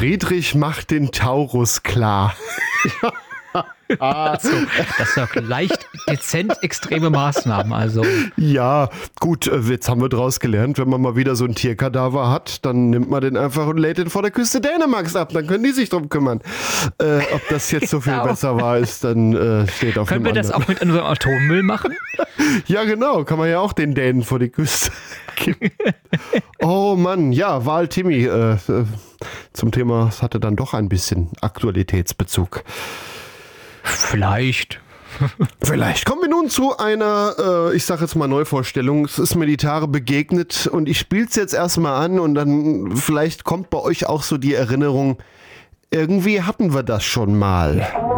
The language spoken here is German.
Friedrich macht den Taurus klar. Also, das sind doch leicht dezent extreme Maßnahmen. Also. Ja, gut, jetzt haben wir daraus gelernt, wenn man mal wieder so ein Tierkadaver hat, dann nimmt man den einfach und lädt den vor der Küste Dänemarks ab. Dann können die sich drum kümmern. Ob das jetzt so viel besser war, ist dann steht auf Können wir das auch mit unserem Atommüll machen? Ja, genau. Kann man ja auch den Dänen vor die Küste kippen. Oh Mann, ja, Wahl-Timmy zum Thema, es hatte dann doch ein bisschen Aktualitätsbezug. Vielleicht. Kommen wir nun zu einer, ich sage jetzt mal Neuvorstellung. Es ist mir die Tage begegnet und ich spiele es jetzt erstmal an und dann vielleicht kommt bei euch auch so die Erinnerung, irgendwie hatten wir das schon mal.